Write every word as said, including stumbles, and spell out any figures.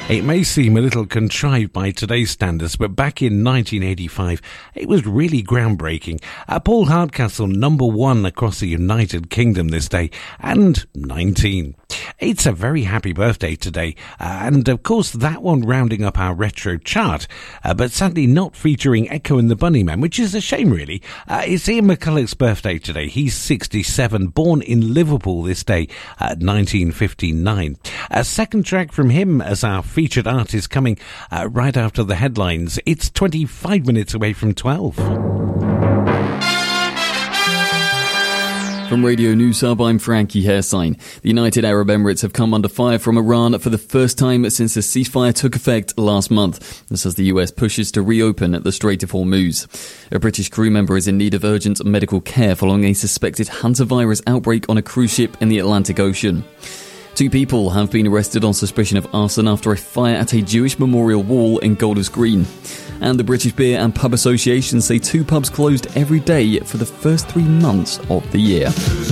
It may seem a little contrived by today's standards, but back in nineteen eighty-five, it was really groundbreaking. Uh, Paul Hardcastle, number one across the United Kingdom this day, and nineteen. It's a very happy birthday today, uh, and of course that one rounding up our retro chart, uh, but sadly not featuring Echo and the Bunnymen, which is a shame really. Uh, it's Ian McCulloch's birthday today. He's sixty-seven, born in Liverpool this day, uh, nineteen fifty-nine. A second track from him as our featured artist coming uh, right after the headlines. It's twenty-five minutes away from twelve. From Radio News Hub, I'm Frankie Hairsign. The United Arab Emirates have come under fire from Iran for the first time since the ceasefire took effect last month. This as the U S pushes to reopen the Strait of Hormuz. A British crew member is in need of urgent medical care following a suspected hantavirus outbreak on a cruise ship in the Atlantic Ocean. Two people have been arrested on suspicion of arson after a fire at a Jewish memorial wall in Golders Green. And the British Beer and Pub Association say two pubs closed every day for the first three months of the year.